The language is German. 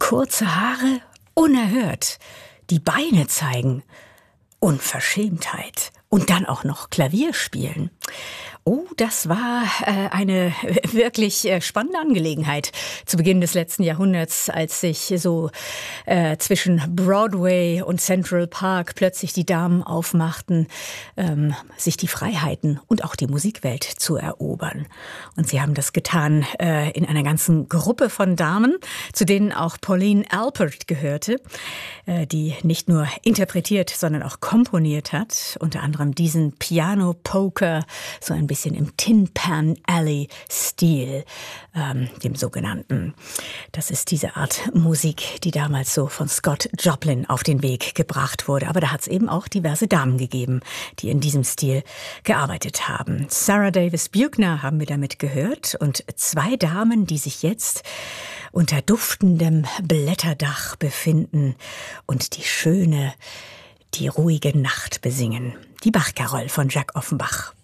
Kurze Haare, unerhört. Die Beine zeigen. Unverschämtheit. Und dann auch noch Klavier spielen. Oh, das war eine wirklich spannende Angelegenheit zu Beginn des letzten Jahrhunderts, als sich so zwischen Broadway und Central Park plötzlich die Damen aufmachten, sich die Freiheiten und auch die Musikwelt zu erobern. Und sie haben das getan in einer ganzen Gruppe von Damen, zu denen auch Pauline Alpert gehörte, die nicht nur interpretiert, sondern auch komponiert hat, unter anderem diesen Piano Polka, so ein bisschen im Tin Pan Alley Stil, dem sogenannten. Das ist diese Art Musik, die damals so von Scott Joplin auf den Weg gebracht wurde. Aber da hat es eben auch diverse Damen gegeben, die in diesem Stil gearbeitet haben. Sarah Davis Buckner haben wir damit gehört und zwei Damen, die sich jetzt unter duftendem Blätterdach befinden und die ruhige Nacht besingen. Die Bach-Carol von Jacques Offenbach.